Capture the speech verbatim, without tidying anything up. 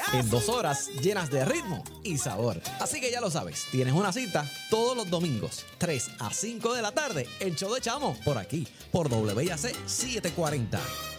en dos horas llenas de ritmo y sabor. Así que ya lo sabes, tienes una cita todos los domingos, tres a cinco de la tarde, el show de Chamo, por aquí, por W A C setecientos cuarenta.